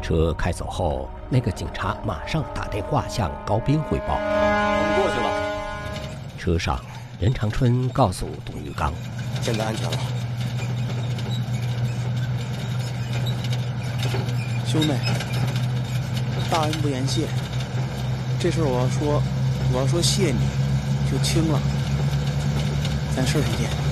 车开走后，那个警察马上打电话向高斌汇报：“ 我们过去了。” 车上，任长春告诉董玉刚：“ 现在安全了。” 兄妹，大恩不言谢，这事儿我要说谢你，就轻了。咱事上见。